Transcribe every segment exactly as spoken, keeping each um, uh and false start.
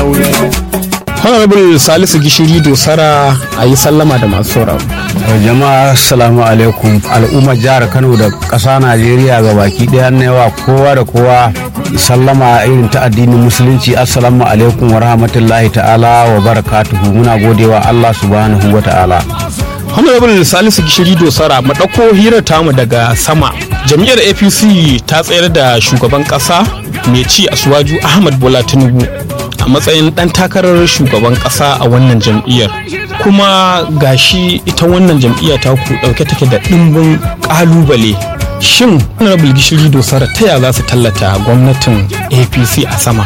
Honorable Salisu Gishiri Dosara a yi sallama da masu sauraro. Jama'a assalamu alaikum, al'ummar jihar Kano da ƙasa Najeriya ga baki ɗaya na yawa kowa da kowa sallama irin ta addinin musulunci. Assalamu alaikum wa rahmatullahi ta'ala wa barakatuhu. Muna godewa Allah subhanahu wa ta'ala. Honorable Salisu Gishiri Dosara, mu ɗauko hirar tamu daga sama. Jam'iyyar A P C ta tsayar da shugaban ƙasa mai ci Asuwaju Ahmad Bola Tinubu a matsayin ɗan takarar shugaban ƙasa a wannan jam'iyyar, kuma gashi ita wannan jam'iyya ta ku ɗauke take da ɗimbin ƙalubale. Shin Honorable Gishiri Dosara ta ya za su tallata gwamnatin A P C a sama?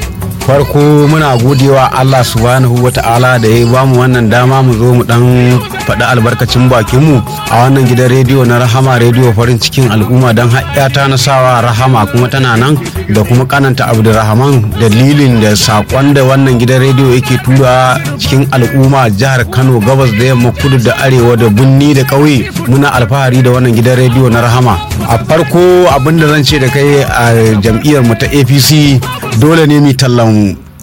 Farko muna godewa Allah subhanahu wa ta'ala da ya bamu wannan dama mu zo mu dan faɗi albarkacin bakinmu a wannan gidan rediyo na Rahama, rediyo farin cikin al'umma. don haɗata na sawa Rahama kuma tana nan da kuma kananta Abdulrahman, dalilin da sakon da wannan gidan rediyo yake tura cikin al'umma jihar Kano gabas da yamma kudu da arewa da binni da ƙauye. Muna alfahari da wannan gidan rediyo na Rahama. A farko abin da zan ce da kai a jam'iyyar mu ta A P C, dole ne mu tallan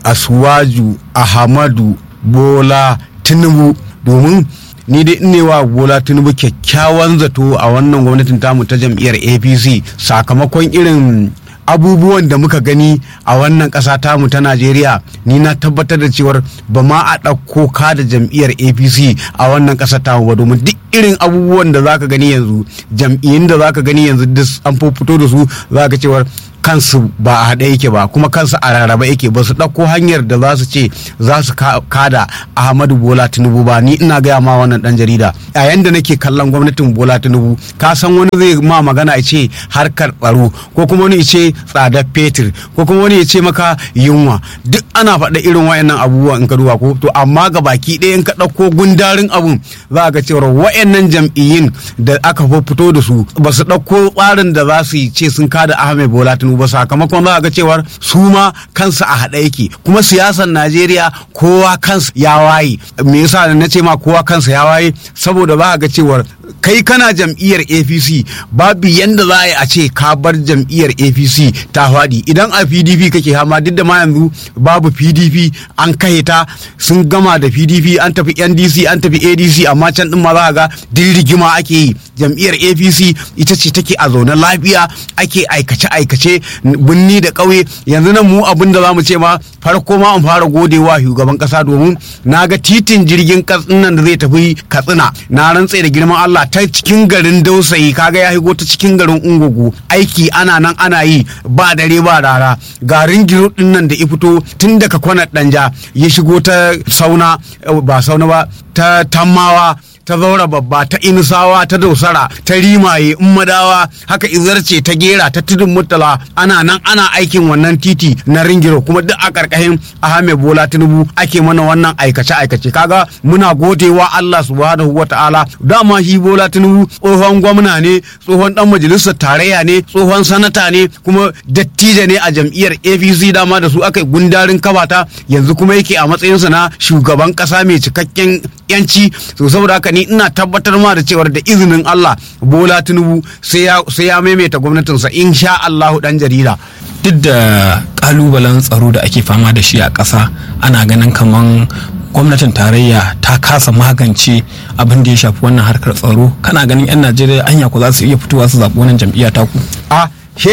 Asuwaju Ahmadu Bola Tinubu, domin ni dai ne wa Bola Tinubu kyakkyawan zato a wannan gwamnatin tamu ta jam'iyyar A P C sakamakon irin abubuwan da muka gani a wannan ƙasa tamu ta Najeriya. Ni na tabbatar da cewar ba ma a ɗauko ka da jam'iyyar A P C a wannan ƙasa tamu ba, domin duk irin abubuwan da zaka gani yanzu, jam'iyyun da zaka gani yanzu duk an fito da su, zaka cewar kansu ba a haɗe yake ba, kuma kansu a rarraba yake. Ba su ɗauko hanyar da za su ce za su kada Ahmadu Bola Tinubu ba. Ni ina gaya ma wannan ɗan jarida, a yanda nake kallon gwamnatin Bola Tinubu, ka san wani zai ma magana ya ce harkar tsaro, ko kuma wani ya ce tsadar fetur, ko kuma wani ya ce maka yunwa. Duk ana faɗa irin wayannan abubuwan in ka duba ko to, amma ga baki ɗaya in ka ɗauko gundarin abun za ga cewa wayannan jam'iyyun da aka fito da su ba su ɗauko tsarin da za su ce sun kada Ahmed Bola Tinubu ba, sakamakon za ga cewar su ma kansu a haɗe yake. Kuma siyasar Najeriya kowa kansa ya waye. Me yasa na ce ma kowa kansa ya waye? Saboda za ga cewar kai kana jam'iyyar A P C, babu yanda za a yi a ce ka bar jam'iyyar A P C ta faɗi. Idan a P D P kake hama, duk da ma yanzu babu P D P, an kai ta, sun gama da P D P, an tafi N D C, an tafi A D C, amma can din ma za ga duk rigima ake yi. Jam'iyyar A P C ita ce take a zaune lafiya, ake aikace-aikace binni da ƙauye. Yanzu nan mu abin da za mu ce ma, farko ma an fara godewa shugaban ƙasa, domin na ga titin jirgin nan da zai tafi Katsina, na rantse da girman Allah, ta cikin garin Dausayi kaga ya higo ta cikin garin Ungogo, aiki ana nan ana yi ba dare ba rara. Garin giro din nan da ya fito tun daga kwanar Danja ya shigo ta Sauna, ba Sauna ba, ta Tammawa, ta Zaura Babba, ta Inisawa, ta Dausara, ta Rimaye, Ummadawa, haka Izarce, ta Gera, ta Tudun Murtala. Ana nan ana aikin wannan titi na Ringiro, kuma duk a karkashin Ahmed Bola Tinubu ake mana wannan aikace aikace. Kaga muna godewa Allah subhanahu wata'ala. Dama shi Bola Tinubu tsohon gwamna ne, tsohon dan majalisar tarayya ne, tsohon sanata ne, kuma dattijo ne a jam'iyyar A P C. Dama da su aka yi gundarin kabata, yanzu kuma yake a matsayinsa na shugaban kasa mai cikakken yanci. So saboda haka ni ina tabbatar ma da cewar da izinin Allah Bola Tinubu sai ya sai ya maimaita gwamnatinsa insha Allah. Dan jarida, duk da kalubalen tsaro da ake fama da shi a ƙasa, ana ganin kaman gwamnatin tarayya ta kasa magance abin da ya shafi wannan harkar tsaro. Kana ganin 'yan Najeriya anya ku za su iya fitowa su zaɓi wannan jam'iyya ta ku? a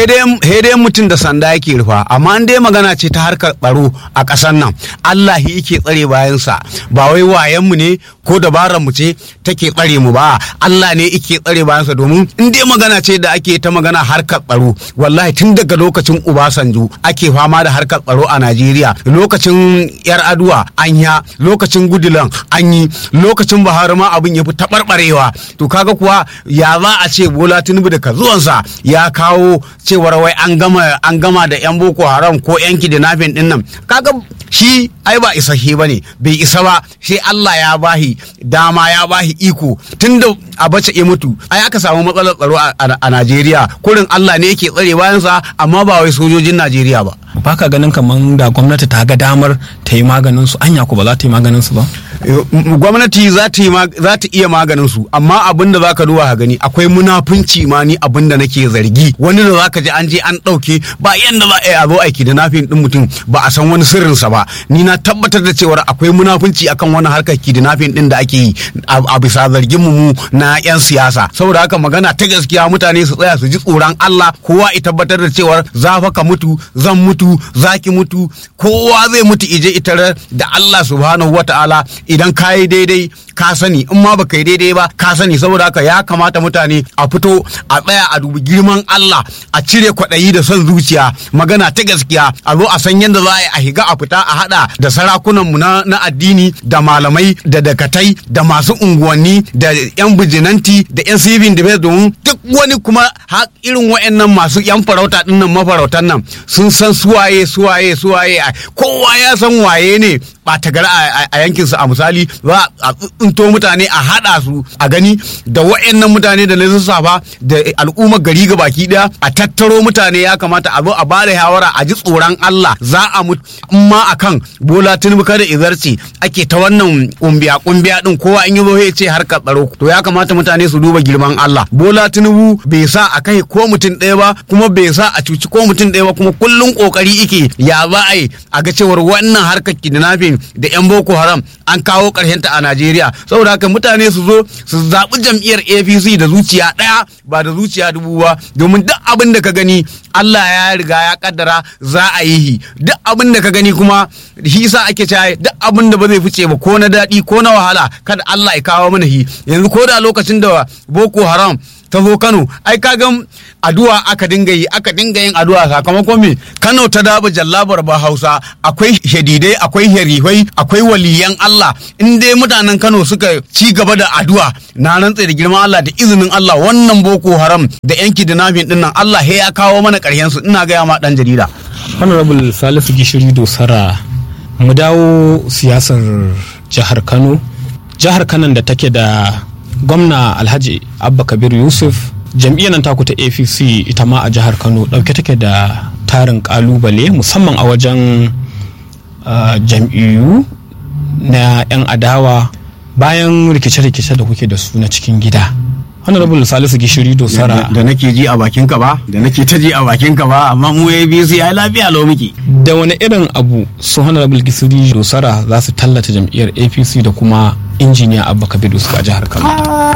dai mutum da sanda yake rufa, amma an dai magana ce ta harkar tsaro a ƙasar nan, Allah yake tsare bayansa, ba wai wayanmu ne ko dabarar mu ce take tsare mu ba, Allah ne yake tsare bayansa. Domin in dai magana ce da ake ta magana harkar tsaro, wallahi tun daga lokacin Obasanjo ake fama da harkar tsaro a Najeriya. Lokacin Yar Aduwa an ya, lokacin Gudulan an yi, lokacin Buhari ma abin ya fi taɓarɓarewa. To kaga kuwa ya za a ce Bola Tinubu daga zuwansa ya kawo cewar wai an gama an gama da yan Boko Haram ko yan kidnapping din nan? Kaga shi ai ba isasshe bane, bai isa ba, sai Allah ya bahi dama, ya bahi iko. Tunda Abacha ya mutu ai aka samu matsalar tsaro a Najeriya, kurin Allah ne yake tsare bayansa, amma ba wai sojojin Najeriya ba. Baka ganin kaman da gwamnati ta ga damar ta yi maganin su, anya ko ba za ta yi maganin su ba? gwamnati za ta iya maganin su, amma abin da zaka duba ka gani akwai munafunci ma ni abin da nake zargi. Wani da zaka ji an je an ɗauke ba yanda za a zo aiki da nafin din mutum ba a san wani sirrinsa ba. Ni na tabbatar da cewa akwai munafunci akan wani harkar kidnapping din da ake yi a bisa zargin mu na yan siyasa. Saboda haka magana ta gaskiya mutane su tsaya su ji tsoron Allah, kowa ya tabbatar da cewa za fa ka mutu, zan mutu, zaki mutu, kowa zai mutu ije ita da Allah subhanahu wataala. Idan ka yi daidai ka sani, in ma baka yi daidai ba ka sani. Saboda haka ya kamata mutane a fito a tsaya a dubi girman Allah, a cire kwaɗayi da son zuciya. Magana ta gaskiya a zo a san yadda za a yi a higa a fita a hada da sarakunan mu na, na addini da malamai da dakatai da masu unguwanni da yan bijinanti da yan civil defense, domin duk wani kuma irin wa'annan masu yan farauta dinnan mafarautan nan sun san suwaye suwaye suwaye kowa ya san waye ne ɓata gari a yankinsu. A misali za a tsinto mutane a haɗa su a gani da wa'annan mutane da na lissafa da al'ummar gari ga baki ɗaya, a tattaro mutane. Ya kamata a zo a bada shawara a ji tsoron Allah. Za a mutu ma akan Bola Tinubu kada izarci ake ta wannan kumbiya kumbiya din, kowa in yi zo ya ce harkar tsaro. To ya kamata mutane su duba girman Allah. Bola Tinubu bai sa a kai ko mutum ɗaya ba, kuma bai sa a cuci ko mutum ɗaya ba, kuma kullum kokari ike ya za a yi a ga cewar wannan harkar kidnapping da yan Boko Haram an kawo ƙarshen ta a Najeriya. Saboda haka mutane su zo su zaɓi jam'iyyar A P C da zuciya ɗaya ba da zuciya dubu ba, domin duk abin da ka gani Allah ya riga ya kaddara za a yi. Duk abin da ka gani kuma shi sa ake cewa duk abin da ba zai fice ba, ko na daɗi ko na wahala, kada Allah ya kawo mana shi. Yanzu ko da lokacin da Boko Haram ta zo Kano, ai kagan addu'a aka dinga yi aka dinga yin addu'a. Sakamakon me? Kano ta daba jallabar ba Hausa, akwai shadidai, akwai harifai, akwai waliyan Allah. In dai mutanen Kano suka ci gaba da addu'a, na rantse da girman Allah da izinin Allah, wannan Boko Haram da yan kidnapping din nan Allah ya kawo mana ƙarshen su. Ina gaya ma dan jarida. Honorable Salisu Gishiri Dosara, mu dawo siyasar jihar Kano. Jihar Kano da take da gwamna Alhaji Abba Kabir Yusuf, jam'iyyar nan taku ta A P C ita ma a jihar Kano dauke take da tarin kalubale, musamman a wajen uh, jam'iyyu na 'yan adawa bayan rikice-rikice da kuke da su na cikin gida. Honorable Salisu Gishiri Dosara, da nake ji a bakin ka ba da nake ta ji a bakin ka ba, amma mu A B C ai lafiya lau muke. Da wani irin abu su Honorable Gishiri Dosara za su tallata jam'iyyar A P C da kuma injiniya Abba Kabir Yusuf a jihar Kano?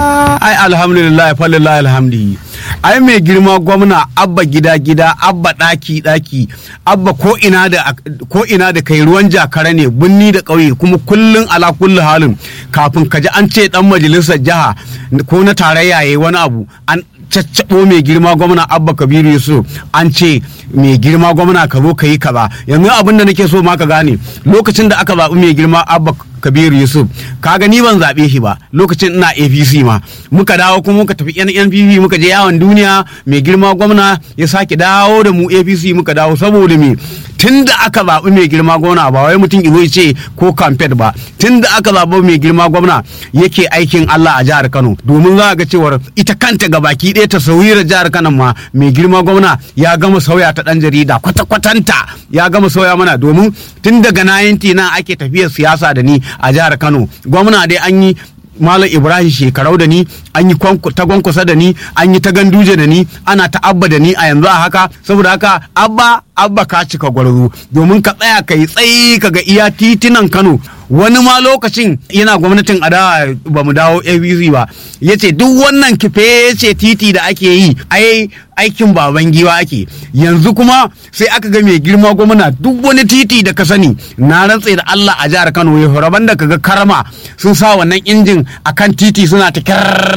Ai alhamdulillah fa lillahi alhamdi. Ai mai girma gwamna Abba gida gida, Abba daki daki, Abba ko ina da ko ina da kai ruwan jakara ne, binni da ƙauye, kuma kullun ala kulli halin kafin ka ji an ce dan majalisar jiha ko na tarayya yayi wani abu an caccabo mai girma gwamna Abba Kabir Yusuf an ce mai girma gwamna ka zo ka yi kaza. Yanzu abin da nake so ma ka gane, lokacin da aka zaɓi mai girma Abba Kabir Yusuf, kaga ni ban zaɓe shi ba lokacin ina A P C ma, muka dawo kuma muka tafi N P P muka je yawon duniya, mai girma gwamna ya sake dawo da mu A P C muka dawo. Saboda me? Tun da aka zaɓi mai girma gwamna, ba wai mutum izo ce ko campaign ba, tun da aka zaɓi mai girma gwamna yake aikin Allah a jihar Kano. Domin za ga cewar ita kanta gabaki ɗaya ta sauyi jihar Kano ma mai girma gwamna ya gama sauya ta ɗan jarida kwata-kwatanta, ya gama sauya mana. Domin tun daga ninety na ake tafiyar siyasa da ni a jihar Kano. Gwamna dai an yi Malam Ibrahim shekarau da ni, an yi ta gwankwasa da ni, an yi ta ganduje da ni, ana ta abba da ni a yanzu a haka. Saboda haka abba abba ka cika gwarzo, domin ka tsaya ka yi tsayi ka ga iya titunan Kano. Wani ma lokacin yana gwamnatin adawa ba mu dawo A B C ba, ya ce duk wannan kife ce titi da ake yi ai aikin baban giwa ake. Yanzu kuma sai aka ga mai girma gwamna duk wani titi da ka sani, na rantse da Allah a jihar Kano ya horaban da kaga karama sun sa wannan injin akan titi suna ta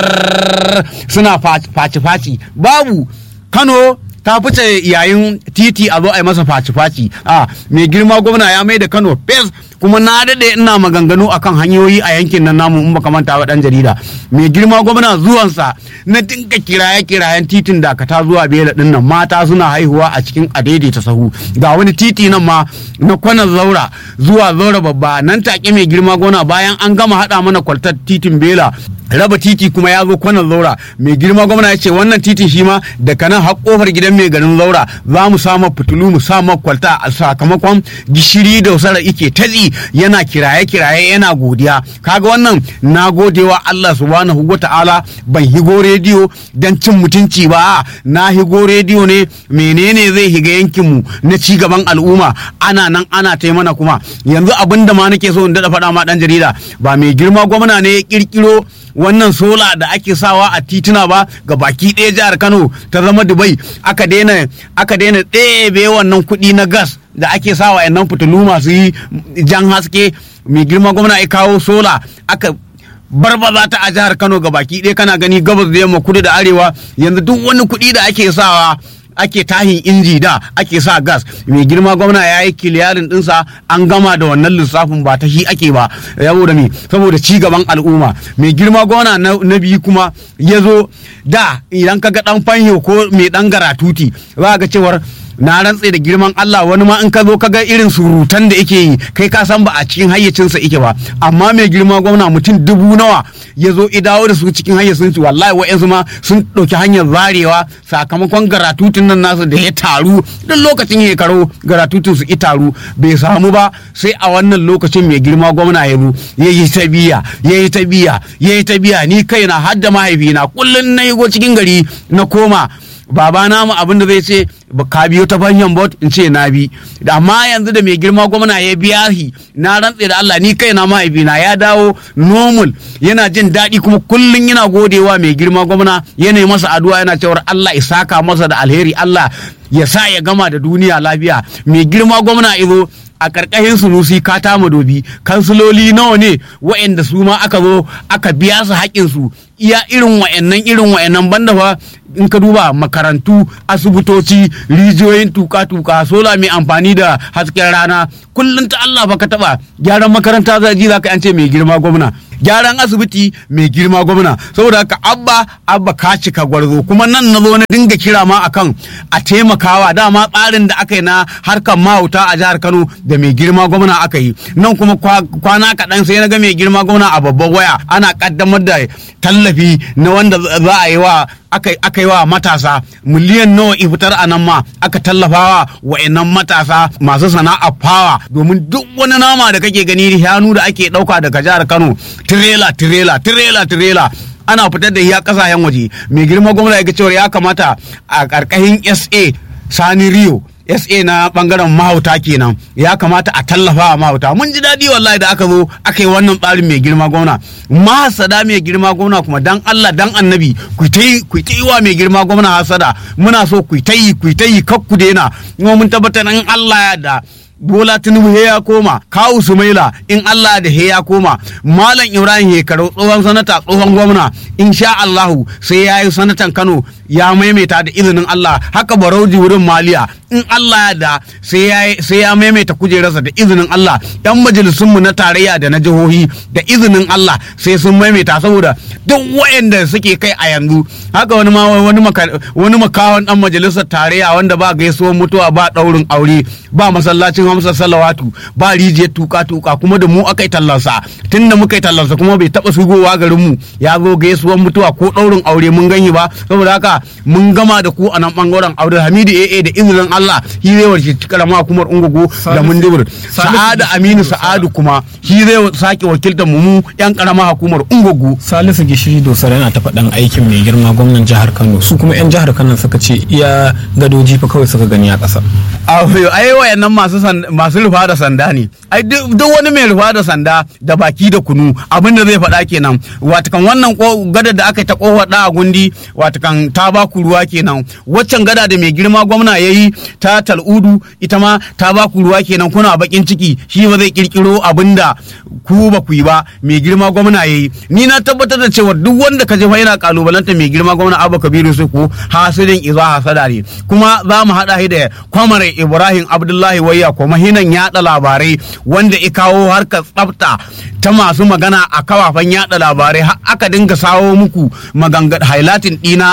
kyar suna faci-faci. Babu. Kano ta fice yayin titi a zo a yi masa faci-faci. A mai girma gwamna ya mai da Kano fes, kuma na daɗe ina maganganu akan hanyoyi a yankin nan namu in baka manta wa ɗan jarida. Mai girma gwamna zuwansa na dinka kiraye-kirayen titin Dakata zuwa Bela ɗin nan, mata suna haihuwa a cikin adaidaita sahu. Ga wani titi nan ma na Kwanar Zaura zuwa Zaura Babba, nan take mai girma gwamna bayan an gama haɗa mana kwaltar titin Bela raba titi kuma ya zo kwanan zaura. Mai girma gwamna ya ce wannan titin shi ma daga nan har kofar gidan mai garin zaura za mu samu fitulu mu samu kwalta a sakamakon gishiri da wasara ike tazi yana kiraye kiraye yana godiya. Kaga wannan na godewa Allah subhanahu wata'ala. Ban higo rediyo dan cin mutunci ba, na higo rediyo ne menene zai higa yankinmu na ci gaban al'umma. Ana nan ana ta mana kuma yanzu abinda ma nake so in daɗa faɗa ma ɗan jarida, ba mai girma gwamna ne ya ƙirƙiro wannan sola da ake sawa a tituna ba ga baki ɗaya jihar Kano ta zama Dubai. Aka daina aka daina ɗebe wannan kuɗi na gas da ake sawa yannan fitilu masu yi jan haske. Mai girma gwamna ya kawo sola aka barbaza ta a jihar Kano ga baki ɗaya, kana gani gabas da yamma kudu da arewa. Yanzu duk wani kuɗi da ake sawa ake tahin inji da ake sa gas, mai girma gwamna ya yi kiliyarin dinsa an gama da wannan lissafin, ba ta shi ake ba. Saboda me? Saboda ci gaban al'umma. Mai girma gwamna na biyu kuma ya zo da idan ka ga dan fanyo ko mai dan garatuti za ga cewar na rantse da girman Allah wani ma in ka zo ka ga irin surutan da yake yi kai ka san ba a cikin hayyacinsa yake ba. Amma mai girma gwamna mutum dubu nawa ya zo idawo da su cikin hayyacinsu, wallahi wa'yansu ma sun ɗauki hanyar zarewa sakamakon garatutin nan nasu da ya taru. Duk lokacin ya karo garatutin su itaru bai samu ba, sai a wannan lokacin mai girma gwamna ya zo ya yi ta biya ya yi ta biya ya yi ta biya. Ni kaina har da mahaifina kullum na yi go cikin gari na koma babana mu abinda zai ce ka biyo ta fanyan bot in ce na bi. Amma yanzu da mai girma gwamna ya biya shi, na rantse da Allah ni kaina mahaifina ya dawo normal, yana jin daɗi kuma kullum yana godewa mai girma gwamna, yana masa addu'a yana cewa Allah ya saka masa da alheri, Allah ya sa ya gama da duniya lafiya. Mai girma gwamna izo a ƙarƙashin Sunusi Kata Madobi kansiloli nawa ne wa'anda su ma aka zo aka biya su haƙƙinsu iya irin wa'annan irin wa'annan banda fa in ka duba makarantu, asibitoci, rijiyoyin tuka-tuka, sola mai amfani da hasken rana. Kullum ta Allah ba ka taɓa gyaran makaranta za ji za ka ce mai girma gwamna, gyaran asibiti mai girma gwamna. Saboda haka abba abba ka cika gwarzo. Kuma nan na zo na dinga kira ma akan a taimakawa, dama tsarin da aka yi na harkar mahauta a jihar Kano da mai girma gwamna aka yi. Nan kuma kwana kaɗan sai na ga mai girma gwamna a babban waya ana kaddamar da tallafi na wanda za a yi wa aka yi wa matasa miliyan nawa fitar a nan ma aka tallafawa wa'annan matasa masu sana'a fawa. Domin duk wani nama da kake gani shanu da ake ɗauka daga jihar Kano tirela tirela tirela tirela ana fitar da iya kasashen waje. Mai girma gwamna ya ga cewa ya kamata a ƙarƙashin S A Sani Rio S A na bangaren mahauta kenan ya kamata a tallafa wa mahauta. Mun ji daɗi wallahi da aka zo aka yi wannan tsarin mai girma gwamna. Mahasada mai girma gwamna kuma dan Allah dan annabi ku ta yi ku ta yi wa mai girma gwamna hasada. Muna so ku ta yi ku ta yi kak ku daina. Kuma mun tabbatar in Allah ya da Bola Tinubu he ya koma, Kawu Sumaila in Allah da he ya koma, Malam Ibrahim Hekaro tsohon sanata tsohon gwamna insha Allahu sai ya yi sanatan Kano ya maimaita da izinin Allah. Haka Barauji wurin Maliya in Allah ya da sai ya maimaita kujerarsa da izinin Allah. Yan majalisunmu na tarayya da na jihohi da izinin Allah sai sun maimaita, saboda duk waɗanda suke kai a yanzu. Haka wani ma wani wani makawan dan majalisar tarayya wanda ba gaisuwar mutuwa ba daurin aure ba masallacin hamsa salawatu ba rijiyar tuka tuka kuma da mu aka yi tallansa. Tunda muka yi tallansa kuma bai taba shigowa garin mu ya zo gaisuwar mutuwa ko daurin aure mun gani ba. Saboda haka mun gama da ku a nan bangaren Abdul Hamidu A A da izinin Allah shi zai warke karama hukumar Ungugu da Mundibir. Sa'ada Aminu Sa'adu kuma shi zai sake wakiltar mu mu yan karama hukumar Ungugu. Salisu Gishiri Dosar yana ta faɗan aikin mai girma gwamnan jihar Kano, su kuma yan jihar Kano suka ce iya gadoji fa kawai suka gani a ƙasa. Ai wayannan masu masu rufa da sanda ne. Ai duk wani mai rufa da sanda da baki da kunu abin da zai faɗa kenan. Watakan wannan gadar da aka yi ta kofar da a gundi watakan ta ba ku ruwa kenan. Waccan gada da mai girma gwamna yayi ta Tal'udu ita ma ta ba ku ruwa kenan. Kuna bakin ciki shi ba zai kirkiro abin da ku ba ku yi ba, mai girma gwamna yayi. Ni na tabbatar da cewa duk wanda ka je fa yana kalubalanta mai girma gwamna Abba Kabiru sai ku hasidin iza hasada ne. Kuma za mu haɗa shi da Kwamare Ibrahim Abdullahi Wayya kuma hinan yaɗa labarai wanda ya kawo harkar tsafta ta masu magana a kafafen yaɗa labarai aka dinga sawo muku magangan highlighting ɗina na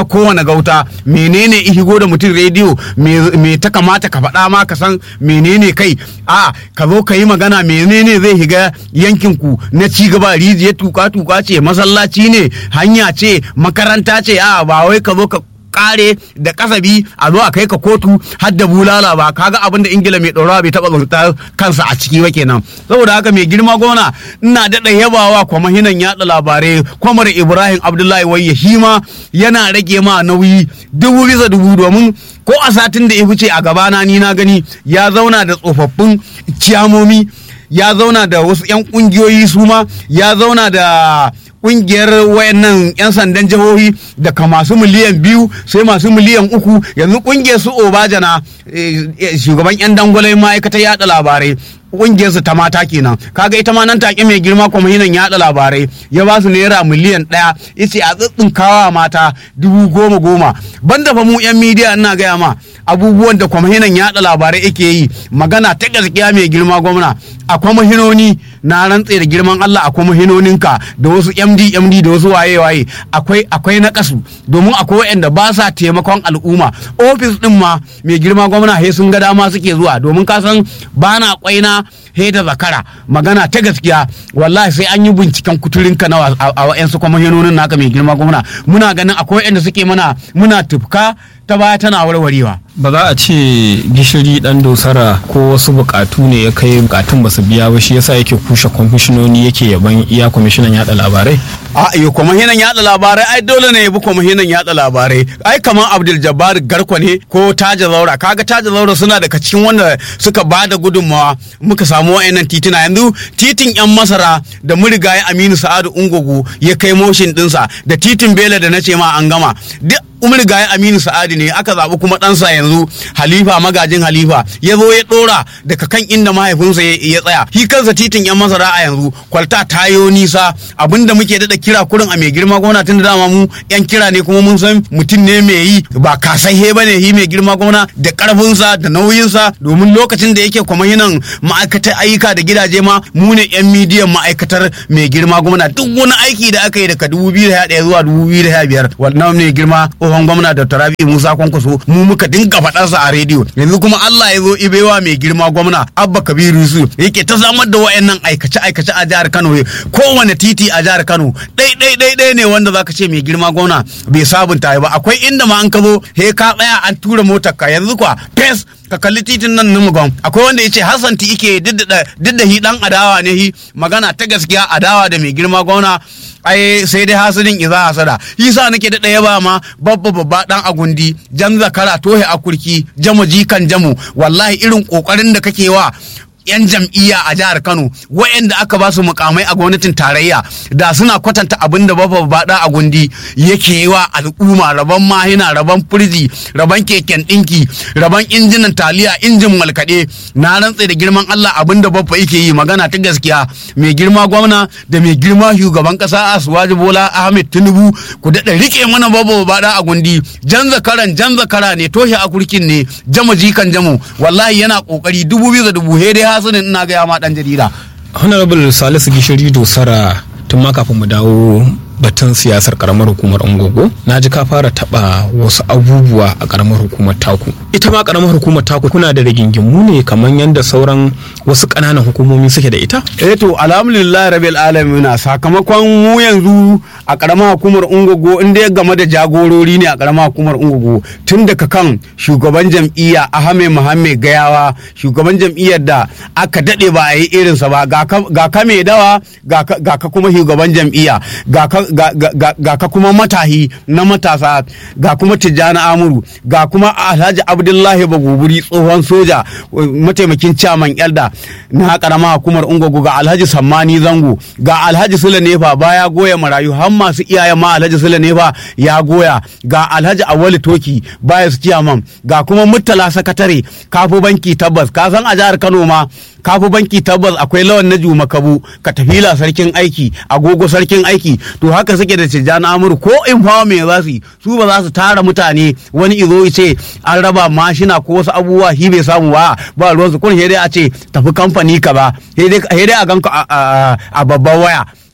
ta kowane gauta. Menene ihigo da mutum rediyo me ta kamata ka faɗa ma ka san menene kai a ka zo ka yi magana menene zai higa yankin ku na ci gaba, rijiya tuka tuka ce, masallaci ne, hanya ce, makaranta ce, a ba wai ka zo ka kare da kasabi a zo a kai ka kotu har da bulala ba. Kaga abin da Ingila mai ɗorawa bai taɓa zanta kansa a ciki ba kenan. Saboda haka mai girma gona ina daɗa yabawa kwamishinan yaɗa labarai Kwamar Ibrahim Abdullahi Wayya, hima yana rage ma nauyi dubu bisa dubu, domin ko a satin da ya fice a gabana ni na gani ya zauna da tsofaffin ciyamomi, ya zauna da wasu 'yan ƙungiyoyi su ma, ya zauna da kungiyar wayannan yan sandan jihohi daga masu miliyan biyu sai masu miliyan uku. Yanzu kungiyar su Obajana shugaban yan dangwalai ma'aikatar yada labarai kungiyar su ta mata kenan, kaga ita ma nan take mai girma kwamishinan yada labarai ya ba su naira miliyan ɗaya, yace a tsitsinkawa mata dubu goma goma. Banda fa mu yan midiya ina gaya ma abubuwan da kwamishinan yada labarai yake yi, magana ta gaskiya mai girma gwamna, a kwamishinoni na rantse da girman Allah, a kwamishinoninka da wasu M D M D da wasu waye waye akwai akwai na kasu, domin akwai waɗanda ba sa taimakon al'umma. Ofis din ma mai girma gwamna he sun ga dama suke zuwa, domin ka san bana kwaina he da zakara. Magana ta gaskiya wallahi sai an yi binciken kuturinka na a wa'yansu kwamishinonin naka mai girma gwamna. Muna ganin akwai waɗanda suke mana muna tufka ta baya tana warwarewa. Ba za a ce gishiri dan dosara ko wasu bukatu ne ya kai bukatun ba su biya ba shi yasa yake kushe kwamishinoni yake yaban iya kwamishinan yada labarai? A iyo kwamishinan yada labarai ai dole ne yabi kwamishinan yada labarai. Ai kamar Abdul Jabbar Garko ne ko Taja Zaura, kaga Taja Zaura suna daga cikin wanda suka bada gudunmawa muka samu wayannan titina. Yanzu titin yan masara da murigayi Aminu Sa'adu Ungogo ya kai motion dinsa, da titin Bela da nace ma an gama, duk umar gaya Aminu Sa'adi ne aka zaɓi kuma ɗansa yanzu Halifa, magajin Halifa ya zo ya ɗora daga kan inda mahaifinsa ya tsaya. Shi kansa titin yan masara a yanzu kwalta ta yo nisa, abinda muke daɗa kira kurin a mai girma gwamna, tun da dama mu yan kira ne kuma mun san mutum ne mai yi ba kasaihe ba ne. Shi mai girma gwamna da ƙarfinsa da nauyinsa, domin lokacin da yake kwamishinan ma'aikatar ayyuka da gidaje ma mu ne yan midiyan ma'aikatar mai girma gwamna. Duk wani aiki da aka yi daga dubu biyu da ɗaya zuwa dubu biyu da biyar wannan mai girma tsohon gwamna Dr. Rabi Musa Kwankwaso mu muka dinga faɗarsa a rediyo. Yanzu kuma Allah ya zo ibewa mai girma gwamna Abba Kabiru Yusuf yake ta samar da wayannan aikace aikace a jihar Kano. Kowane titi a jihar Kano ɗai ɗai ɗai ɗai ne wanda zaka ce mai girma gwamna bai sabunta ba. Akwai inda ma an ka zo he ka tsaya an tura motar ka, yanzu kwa fes ka kalli titin nan Numugon. Akwai wanda yace Hassan ti ike didda hi dan adawa ne, hi magana ta gaskiya adawa da mai girma gwamna ai sai dai hasidin iza hasada. Yasa nake da ɗaya ba ma babba babba dan agundi jan zakara tohe akurki jamu jikan jamu, wallahi irin kokarin da kake wa yan jam'iyya a jihar Kano wayanda aka ba su mukamai a gwamnatin tarayya da suna kwatanta abin da babba bada a gundi yake yi wa al'umma, rabon mahina, rabon firji, rabon keken dinki, rabon injinan taliya, injin malkade. Na rantse da girman Allah abin da babba yake yi, magana ta gaskiya mai girma gwamna da mai girma shugaban kasa Asuwaji Bola Ahmed Tinubu ku daɗa rike mana babba bada a gundi. Jan zakaran jan zakara ne, toshe akurkin ne, jama jikan jamu, wallahi yana kokari dubu biyu da dubu he dai hasunin ina gaya ma dan jarida. Honorable Salisu Gishiri Dosara, tun ma kafin mu dawo batun siyasar karamar hukumar Ungogo, na ji ka fara taba wasu abubuwa a karamar hukumar taku. Ita ma karamar hukumar taku kuna da rigingimu ne kamar yadda sauran wasu ƙananan hukumomi suke da ita? Eh to alhamdulillah rabbil alamin, sakamakon mu yanzu a karamar hukumar Ungogo inda ya game da jagorori ne a karamar hukumar Ungogo, tun daga kan shugaban jam'iyya Ahmed Muhammad Gayawa, shugaban jam'iyyar da aka dade ba a yi irinsa ba, ga ka mai dawa ga ka kuma shugaban jam'iyya, ga ka Ga, ga, ga ka kuma matahi na matasa, ga kuma Tijjani Amuru, ga kuma Alhaji Abdullahi Baguburi tsohon soja mataimakin chairman Elda na karama hukumar Ungogo, ga Alhaji Sammani Zango, ga Alhaji Sule Nefa baya goya marayu, har masu iyayen ma Alhaji Sule Nefa ya goya, ga Alhaji Awali Toki baya su chairman, ga kuma Murtala sakatare kafu banki tabbas. Ka san a jihar Kano ma kafu banki tabbas akwai Lawan Naju Makabu, Katafila sarkin aiki, Agogo sarkin aiki. To haka suke da Tijjani Amuru, ko in fa me za su su ba za su tara mutane wani izo ce an raba mashina ko wasu abubuwa shi bai samu ba ba ruwan su, kun dai a ce tafi kamfani ka ba, dai a ganka a babban waya.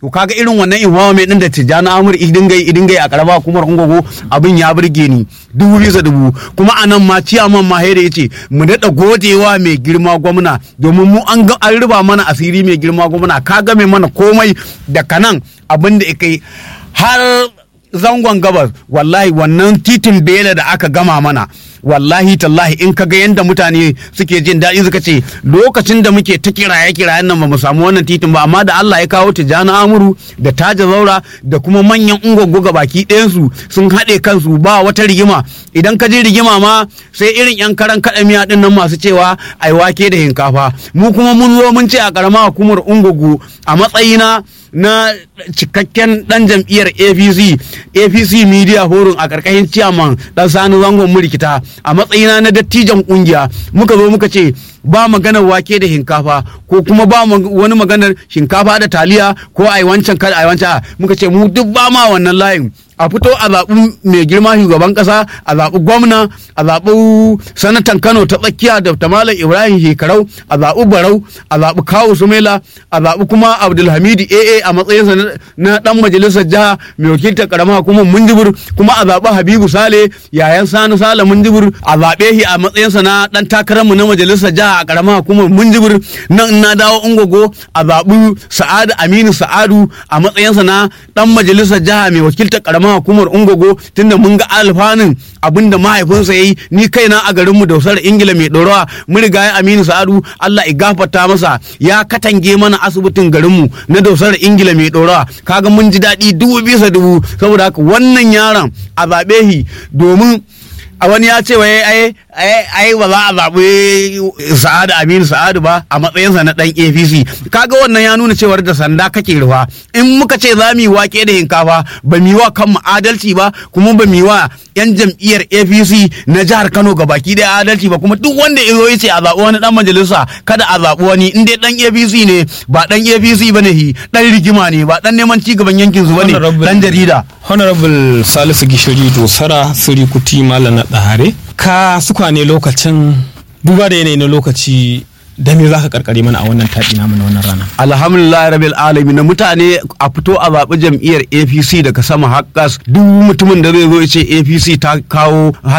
to kaga irin wannan environment din da Tijjani Amur idin gai idin gai a karaba hukumar Ungogo abin ya burge ni dubu bisa dubu. Kuma anan ma ciyaman Mahere yace mu daɗa godewa mai girma gwamna domin mu an ga an riba mana asiri mai girma gwamna ka game mana komai da kanan abin da kai har zangon gabas. Wallahi wannan titin Bela da aka gama mana wallahi tallahi in kaga yanda mutane suke jin daɗi suka ce lokacin da muke ta kiraye kirayen nan ba mu samu wannan titin ba, amma da Allah ya kawo Tijjani Amuru da Taja Zaura da kuma manyan Ungogo baki ɗayansu sun haɗe kansu ba wata rigima. Idan ka je rigima ma sai irin yan karan kaɗamiya ɗin nan masu cewa ai wake da hinkafa. Mu kuma mun zo mun ce a ƙarama hukumar Ungogo a matsayina na cikakken dan jam'iyyar A P C A P C Media Forum a karkashin ciyaman dan Sani Zangon Murikita a matsayina na dattijan kungiya muka zo muka ce ba maganar wake da hinkafa ko kuma ba wani maganar shinkafa da taliya ko ai wancan kada ai wancan muka ce mu duk ba ma wannan layin. A fito a zaɓi mai girma shugaban ƙasa, a zaɓi gwamna, a zaɓi sanatan Kano ta tsakiya da Malam Ibrahim Shekarau, a zaɓi Barau, a zaɓi Kawu Sumaila, a zaɓi kuma Abdulhamidi A A a matsayinsa na ɗan majalisar jiha mai wakiltar ƙaramar hukumar Minjibir, kuma a zaɓi Habibu Sale yayan Sani Sale Minjibir, a zaɓe shi a matsayinsa na ɗan takararmu na majalisar jiha a ƙaramar hukumar Minjibir. Nan na dawo Ungogo a zaɓi Sa'adu Aminu Sa'adu a matsayinsa na ɗan majalisar jiha mai wakiltar ƙaramar hukumar Ungogo, tunda mun ga alfanun abinda mahaifinsa yayi. Ni kaina a garinmu Dausar Ingila mai ɗorawa mun riga ya Aminu Sa'adu Allah ya gafarta masa ya katange mana asibitin garinmu na Dausar Ingila mai ɗorawa. Kaga mun ji daɗi dubu bisa dubu. Saboda haka wannan yaron a zaɓe shi domin a wani ya ce wai ai ai ba za a zaɓi Sa'adu Aminu Sa'adu ba a matsayinsa na ɗan A P C. Kaga wannan ya nuna cewar da sanda kake rufa. In muka ce za mu yi wake da hinkafa ba mu yi wa kanmu adalci ba, kuma ba mu yi wa yan jam'iyyar A P C na jihar Kano gabaki ɗaya adalci ba. Kuma duk wanda ya zo ya ce a zaɓi wani ɗan majalisa kada a zaɓi wani, in dai ɗan A P C ne ba ɗan A P C ba ne, ɗan rigima ne ba ɗan neman ci gaban yankin su ba ne, ɗan jarida. Honorable Salisu Gishiri Dosara Siri Kuti Malam na Ɗahare, ka suka ne lokacin duba da yanayi na lokaci da me za ka karkare mana a wannan taɗi namu na wannan rana. Alhamdulillah rabbil alamin na mutane a fito a zaɓi jam'iyyar A P C daga sama hakkas. Duk mutumin da zai zo ya ce A P C ta kawo